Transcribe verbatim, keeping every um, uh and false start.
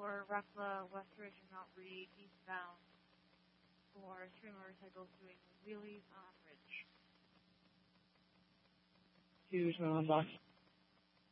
for Rekla, Westridge, and Mount Reed, eastbound for three motorcycles doing wheelies on a bridge. Two twenty-one box.